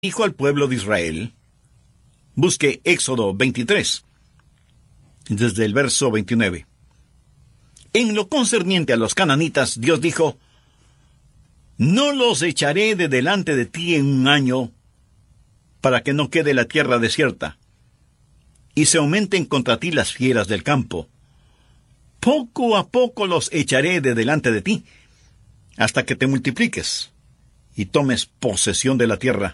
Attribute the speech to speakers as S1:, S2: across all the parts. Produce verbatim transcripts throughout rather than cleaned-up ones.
S1: dijo al pueblo de Israel. Busque Éxodo veintitrés, desde el verso veintinueve. En lo concerniente a los cananitas, Dios dijo: no los echaré de delante de ti en un año, para que no quede la tierra desierta, y se aumenten contra ti las fieras del campo. Poco a poco los echaré de delante de ti, hasta que te multipliques y tomes posesión de la tierra.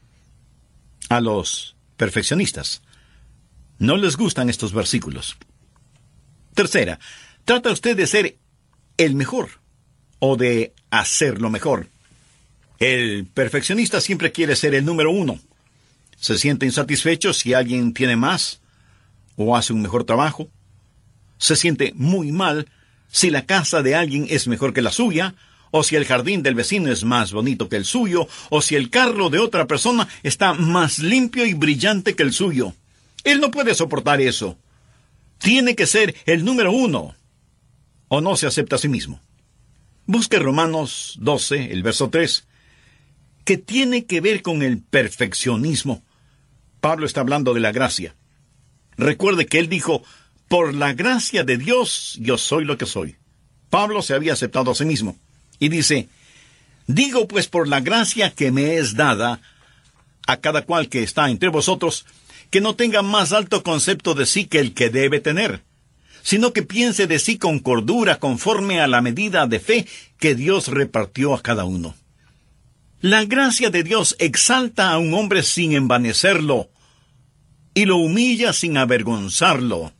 S1: A los perfeccionistas no les gustan estos versículos. Tercera, trata usted de ser el mejor o de hacerlo mejor. El perfeccionista siempre quiere ser el número uno. Se siente insatisfecho si alguien tiene más o hace un mejor trabajo. Se siente muy mal si la casa de alguien es mejor que la suya, o si el jardín del vecino es más bonito que el suyo, o si el carro de otra persona está más limpio y brillante que el suyo. Él no puede soportar eso. Tiene que ser el número uno, o no se acepta a sí mismo. Busque Romanos doce, el verso tres, que tiene que ver con el perfeccionismo. Pablo está hablando de la gracia. Recuerde que él dijo: por la gracia de Dios yo soy lo que soy. Pablo se había aceptado a sí mismo. Y dice: digo pues por la gracia que me es dada a cada cual que está entre vosotros, que no tenga más alto concepto de sí que el que debe tener, sino que piense de sí con cordura, conforme a la medida de fe que Dios repartió a cada uno. La gracia de Dios exalta a un hombre sin envanecerlo, y lo humilla sin avergonzarlo.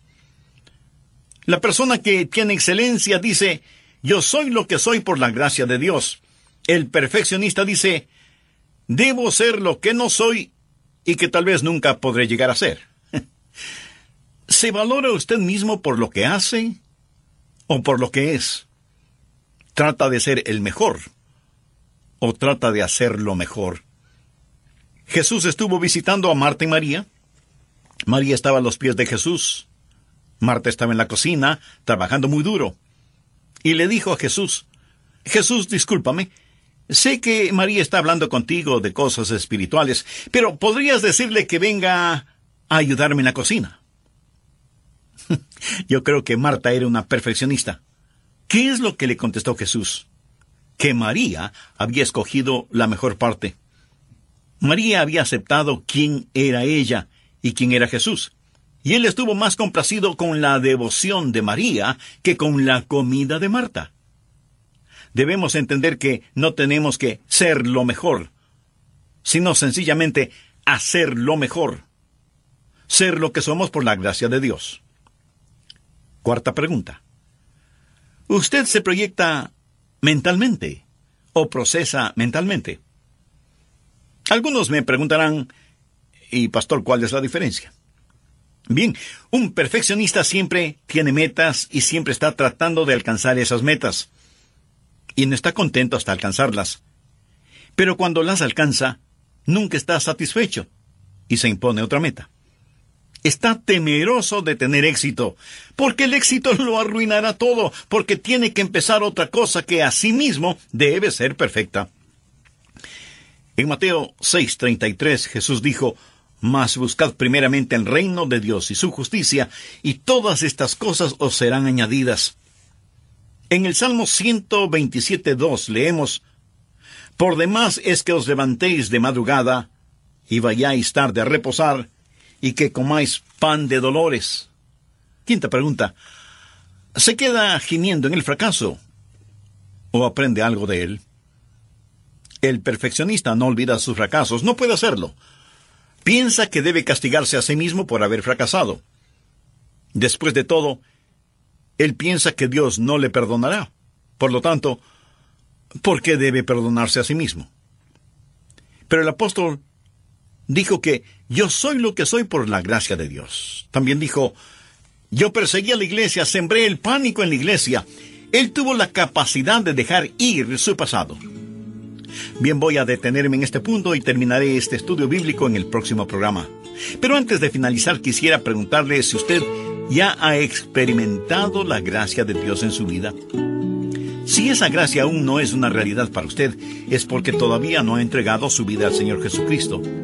S1: La persona que tiene excelencia dice: yo soy lo que soy por la gracia de Dios. El perfeccionista dice: debo ser lo que no soy y que tal vez nunca podré llegar a ser. ¿Se valora usted mismo por lo que hace o por lo que es? ¿Trata de ser el mejor o trata de hacerlo mejor? Jesús estuvo visitando a Marta y María. María estaba a los pies de Jesús. Marta estaba en la cocina, trabajando muy duro. Y le dijo a Jesús: Jesús, discúlpame, sé que María está hablando contigo de cosas espirituales, pero ¿podrías decirle que venga a ayudarme en la cocina? Yo creo que Marta era una perfeccionista. ¿Qué es lo que le contestó Jesús? Que María había escogido la mejor parte. María había aceptado quién era ella y quién era Jesús. Y él estuvo más complacido con la devoción de María que con la comida de Marta. Debemos entender que no tenemos que ser lo mejor, sino sencillamente hacer lo mejor. Ser lo que somos por la gracia de Dios. Cuarta pregunta. ¿Usted se proyecta mentalmente o procesa mentalmente? Algunos me preguntarán: ¿y pastor, cuál es la diferencia? Bien, un perfeccionista siempre tiene metas y siempre está tratando de alcanzar esas metas. Y no está contento hasta alcanzarlas. Pero cuando las alcanza, nunca está satisfecho y se impone otra meta. Está temeroso de tener éxito, porque el éxito lo arruinará todo, porque tiene que empezar otra cosa que a sí mismo debe ser perfecta. En Mateo seis treinta y tres, Jesús dijo: mas buscad primeramente el reino de Dios y su justicia, y todas estas cosas os serán añadidas. En el Salmo ciento veintisiete, dos leemos: por demás es que os levantéis de madrugada, y vayáis tarde a reposar, y que comáis pan de dolores. Quinta pregunta. ¿Se queda gimiendo en el fracaso o aprende algo de él? El perfeccionista no olvida sus fracasos, no puede hacerlo. Piensa que debe castigarse a sí mismo por haber fracasado. Después de todo, él piensa que Dios no le perdonará. Por lo tanto, ¿por qué debe perdonarse a sí mismo? Pero el apóstol dijo que yo soy lo que soy por la gracia de Dios. También dijo: yo perseguí a la iglesia, sembré el pánico en la iglesia. Él tuvo la capacidad de dejar ir su pasado. Bien, voy a detenerme en este punto y terminaré este estudio bíblico en el próximo programa. Pero antes de finalizar, quisiera preguntarle si usted ya ha experimentado la gracia de Dios en su vida. Si esa gracia aún no es una realidad para usted, es porque todavía no ha entregado su vida al Señor Jesucristo.